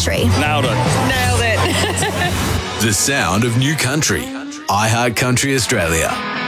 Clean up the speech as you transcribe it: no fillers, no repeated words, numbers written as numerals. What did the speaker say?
country. Nailed it. Nailed it. The sound of new country. iHeart Country Australia.